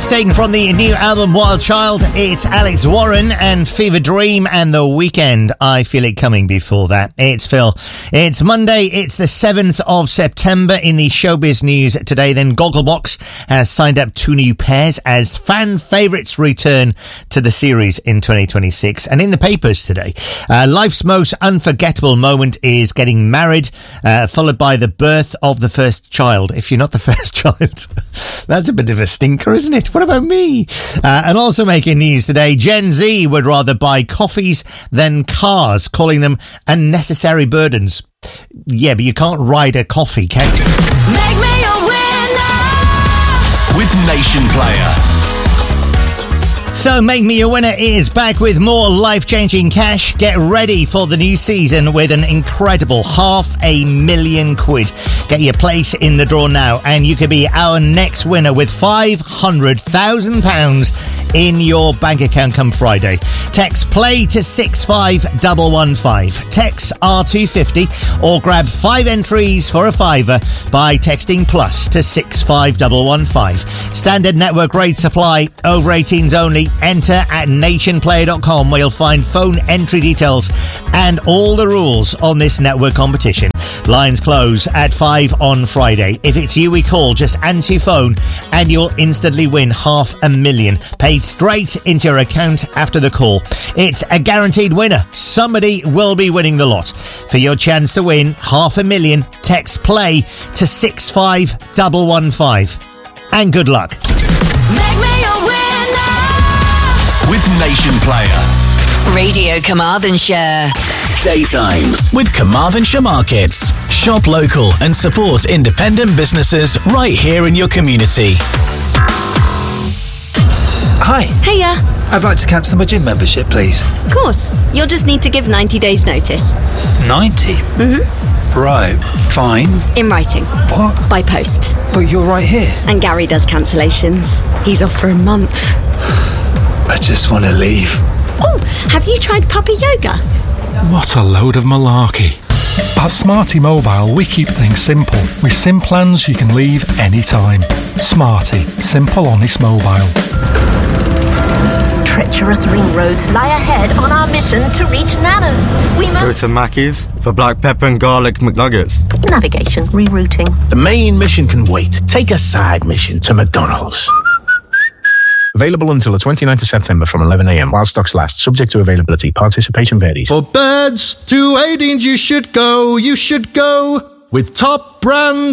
taken from the new album Wild Child. It's Alex Warren and Fever Dream and The Weekend. I Feel It Coming before that. It's Phil. It's Monday. It's the 7th of September. In the showbiz news today, then, Gogglebox has signed up 2 new pairs as fan favourites return to the series in 2026. And in the papers today, life's most unforgettable moment is getting married, followed by the birth of the first child. If you're not the first child, that's a bit of a stinker, isn't it? What about me? And also making news today, Gen Z would rather buy coffees than cars, calling them unnecessary burdens. Yeah, but you can't ride a coffee, can you? Make me a winner with Nation Player. So Make Me a Winner is back with more life-changing cash. Get ready for the new season with an incredible £500,000. Get your place in the draw now and you could be our next winner with £500,000 in your bank account come Friday. Text PLAY to 65115. Text R250 or grab 5 entries for a £5 by texting plus to 65115. Standard network rates apply. Over 18s only. Enter at nationplayer.com where you'll find phone entry details and all the rules on this network competition. Lines close at 5 on Friday. If it's you we call, just answer your phone and you'll instantly win £500,000 paid straight into your account after the call. It's a guaranteed winner. Somebody will be winning the lot. For your chance to win £500,000, text PLAY to 65115. And good luck. Make me a winner with Nation Player. Radio Carmarthenshire. Daytimes with Carmarthenshire Markets. Shop local and support independent businesses right here in your community. Hi. Hiya. I'd like to cancel my gym membership, please. Of course. You'll just need to give 90 days notice. 90? Mm-hmm. Right, fine. In writing. What? By post. But you're right here. And Gary does cancellations. He's off for a month. I just want to leave. Oh, have you tried puppy yoga? What a load of malarkey. At Smarty Mobile, we keep things simple. With SIM plans you can leave anytime. Smarty. Simple, honest mobile. Treacherous ring roads lie ahead on our mission to reach Nanno's. We Go must... to Mackey's for black pepper and garlic McNuggets. Navigation rerouting. The main mission can wait. Take a side mission to McDonald's. Available until the 29th of September from 11am while stocks last, subject to availability. Participation varies. For beds to 18s you should go with top brand